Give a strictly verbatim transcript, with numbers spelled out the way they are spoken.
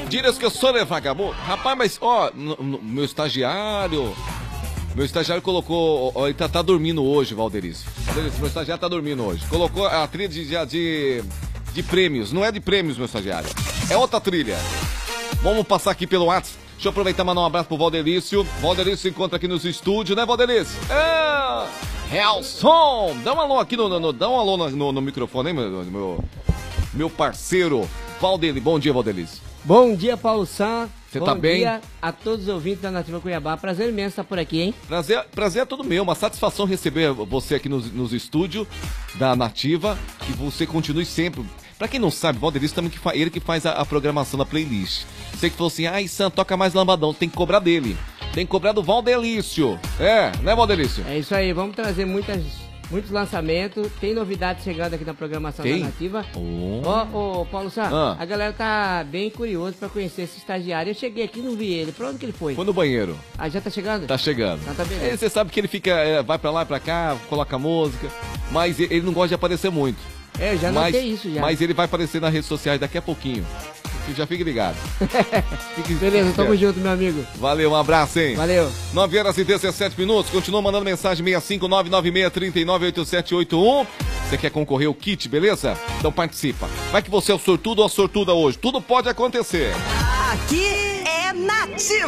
Diras que eu sou né, vagabundo. Rapaz, mas, ó, no, no, meu estagiário... Meu estagiário colocou... Ó, ele tá, tá dormindo hoje, Valderício. Valderício, meu estagiário tá dormindo hoje. Colocou a trilha de, de, de prêmios. Não é de prêmios, meu estagiário. É outra trilha. Vamos passar aqui pelo WhatsApp. Deixa eu aproveitar e mandar um abraço pro Valderício. Valderício se encontra aqui nos estúdios, né, Valderício? É... Real Som! Dá um alô aqui no... no, no dá um alô no, no, no microfone, hein, meu, meu, meu parceiro. Valderício. Bom dia, Valderício. Bom dia, Paulo Sá. Você Bom tá bem? Bom dia a todos os ouvintes da Nativa Cuiabá. Prazer imenso estar por aqui, hein? Prazer, prazer é todo meu. Uma satisfação receber você aqui nos, nos estúdios da Nativa. Que você continue sempre. Pra quem não sabe, Valderício também que fa... ele que faz a, a programação da playlist. Você que falou assim, ai, Sam, toca mais lambadão. Tem que cobrar dele. Tem que cobrar do Valdelício. É, né, Valdelício? É isso aí. Vamos trazer muitas... Muitos lançamentos, tem novidades chegando aqui na programação tem? da Nativa. Ó, Oh. oh, oh, Paulo Sá, Ah. a galera tá bem curiosa pra conhecer esse estagiário. Eu cheguei aqui e não vi ele. Pra onde que ele foi? Foi no banheiro. Ah, já tá chegando? Tá chegando. Ah, tá beleza. Aí você sabe que ele fica, é, vai pra lá e pra cá, coloca música, mas ele não gosta de aparecer muito. É, eu já mas, notei isso já. Mas ele vai aparecer nas redes sociais daqui a pouquinho. Já fique ligado. Fique, Beleza, tamo fique junto, meu amigo. Valeu, um abraço, hein? Valeu. nove horas e dezessete minutos. Continua mandando mensagem seis cinco nove nove seis três nove oito sete oito um. Você quer concorrer ao kit, beleza? Então participa. Vai que você é o sortudo ou a sortuda hoje. Tudo pode acontecer. Aqui é Nativa.